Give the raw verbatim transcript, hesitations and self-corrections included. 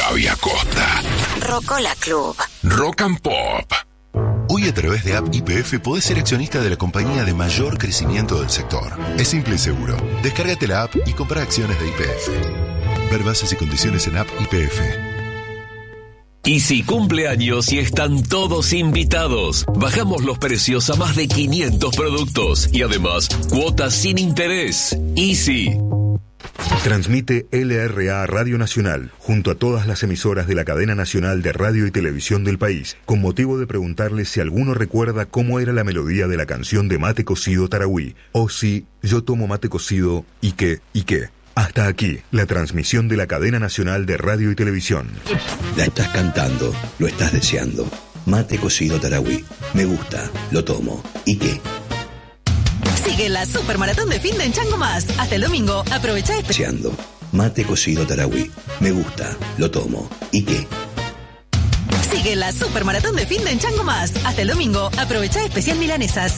Gaby Acosta. Rocola Club. Rock and Pop. Hoy a través de App Y P F podés ser accionista de la compañía de mayor crecimiento del sector. Es simple y seguro. Descárgate la app y compra acciones de Y P F. Ver bases y condiciones en App Y P F. Easy cumpleaños y están todos invitados. Bajamos los precios a más de quinientos productos y además cuotas sin interés. Easy. Transmite L R A Radio Nacional, junto a todas las emisoras de la cadena nacional de radio y televisión del país, con motivo de preguntarles si alguno recuerda cómo era la melodía de la canción de Mate Cocido Tarahui, o si yo tomo mate cocido y qué, y qué. Hasta aquí, la transmisión de la cadena nacional de radio y televisión. La estás cantando, lo estás deseando. Mate Cocido Tarahui. Me gusta, lo tomo. ¿Y qué? Sigue la Supermaratón de Fin de en Chango Más. Hasta el domingo, aprovecha especiando. Mate Cocido Tarahui. Me gusta, lo tomo. ¿Y qué? Sigue la Supermaratón de Fin de en Chango Más. Hasta el domingo, aprovecha especial milanesas.